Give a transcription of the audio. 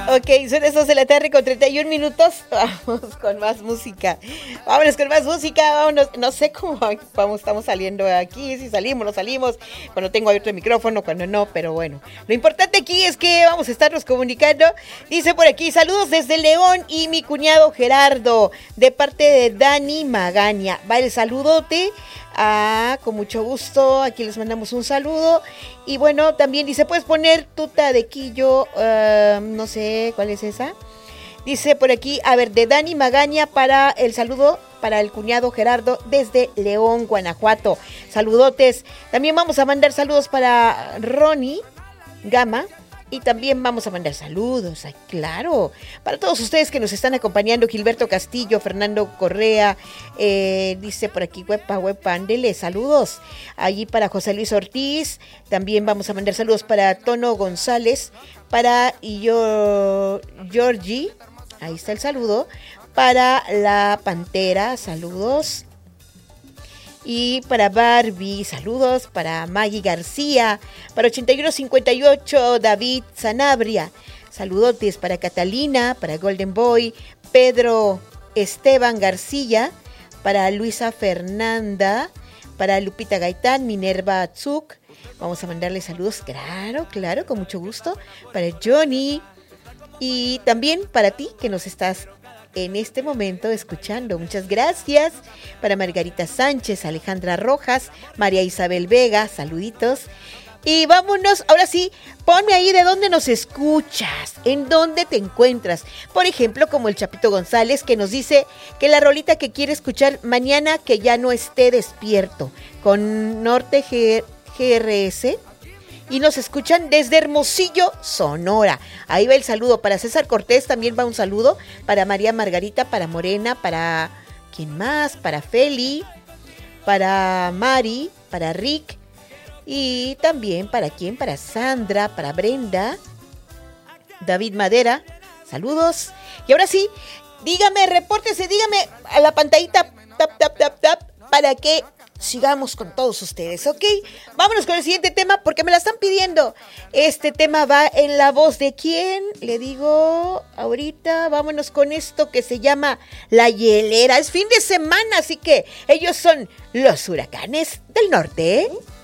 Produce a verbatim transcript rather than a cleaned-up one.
Ok, son las dos de la tarde con treinta y un minutos. Vamos con más música. Vámonos con más música. Vámonos. No sé cómo vamos, estamos saliendo aquí. Si salimos, no salimos. Cuando tengo abierto el micrófono, cuando no. Pero bueno. Lo importante aquí es que vamos a estarnos comunicando. Dice por aquí: saludos desde León y mi cuñado Gerardo. De parte de Dani Magaña. Va el saludote. Ah, con mucho gusto, aquí les mandamos un saludo. Y bueno, también dice, puedes poner tuta de quillo, uh, no sé cuál es esa. Dice por aquí, a ver, de Dani Magaña para el saludo para el cuñado Gerardo desde León, Guanajuato. Saludotes. También vamos a mandar saludos para Ronnie Gama. Y también vamos a mandar saludos, ay, claro, para todos ustedes que nos están acompañando, Gilberto Castillo, Fernando Correa, eh, dice por aquí, huepa, huepa, ándele, saludos. Allí para José Luis Ortiz, también vamos a mandar saludos para Tono González, para yo, Georgie, ahí está el saludo, para la Pantera, saludos. Y para Barbie, saludos, para Maggie García, para ochenta y uno cincuenta y ocho, David Sanabria, saludotes para Catalina, para Golden Boy, Pedro Esteban García, para Luisa Fernanda, para Lupita Gaitán, Minerva Atzuk, vamos a mandarle saludos, claro, claro, con mucho gusto, para Johnny y también para ti que nos estás en este momento escuchando. Muchas gracias para Margarita Sánchez, Alejandra Rojas, María Isabel Vega, saluditos. Y vámonos, ahora sí, ponme ahí de dónde nos escuchas, en dónde te encuentras. Por ejemplo, como el Chapito González que nos dice que la rolita que quiere escuchar mañana que ya no esté despierto, con Norte G R S. Y nos escuchan desde Hermosillo, Sonora. Ahí va el saludo para César Cortés, también va un saludo para María Margarita, para Morena, para ¿quién más? Para Feli, para Mari, para Rick y también para quién, para Sandra, para Brenda, David Madera, saludos. Y ahora sí, dígame, repórtese, dígame a la pantallita, tap, tap, tap, tap, para que sigamos con todos ustedes, ¿ok? Vámonos con el siguiente tema porque me la están pidiendo. Este tema va en la voz de quién, le digo ahorita, vámonos con esto que se llama La Hielera. Es fin de semana, así que ellos son los Huracanes del Norte, ¿eh?